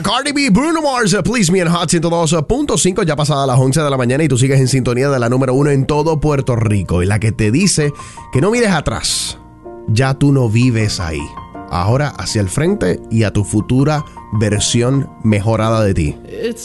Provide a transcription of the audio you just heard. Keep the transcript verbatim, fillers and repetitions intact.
música. Cardi B, Bruno Mars, Please Me en Hot ciento dos punto cinco, ya pasada las once de la mañana y tú sigues en sintonía de la número uno en todo Puerto Rico. Y la que te dice que no mires atrás, ya tú no vives ahí. Ahora hacia el frente y a tu futura versión mejorada de ti.